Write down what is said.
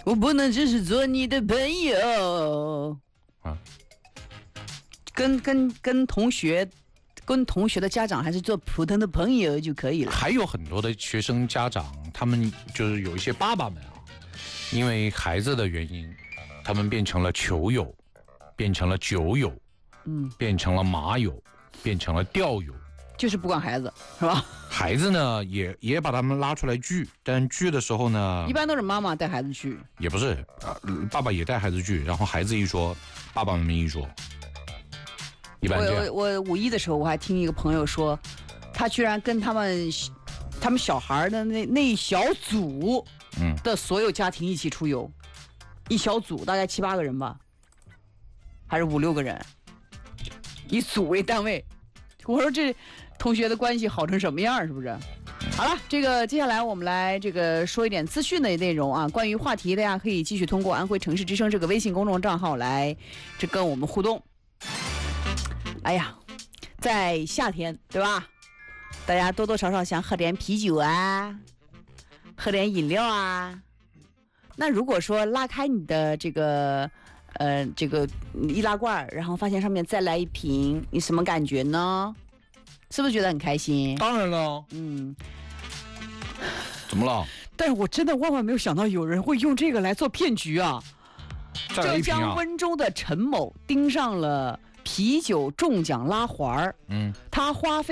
我不能只是做你的朋友啊。 跟同学的家长还是做普通的朋友就可以了。 还有很多的学生家长，他们就是有一些爸爸们啊，因为孩子的原因，他们变成了球友，变成了酒友，变成了马友，变成了钓友， 就是不管孩子，是吧？ 孩子呢也把他们拉出来聚，但聚的时候呢， 一般都是妈妈带孩子去， 也不是爸爸也带孩子聚，然后孩子一说，爸爸们一说。一般这样。 我五一的时候，我还听一个朋友说，他居然跟他们小孩的那一小组的所有家庭一起出游，一小组大概7、8个人吧，还是5、6个人，以组为单位。我说这同学的关系好成什么样，是不是？好了，这个接下来我们来这个说一点资讯的内容啊。关于话题，大家可以继续通过安徽城市之声这个微信公众账号来这跟我们互动。哎呀，在夏天，对吧？大家多多少少想喝点啤酒啊，喝点饮料啊。那如果说拉开你的这个易拉罐，然后发现上面再来一瓶，你什么感觉呢？是不是觉得很开心？ 当然了。怎么了？ 但是我真的万万没有想到有人会用这个来做骗局啊！浙江温州的陈某盯上了啤酒中奖拉环，他花费